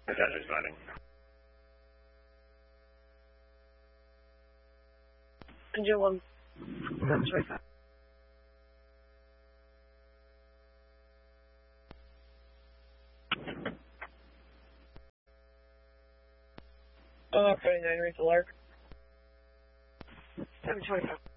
That's responding. Engine 1. That's right. Oh, 49, reach the Lark. 725.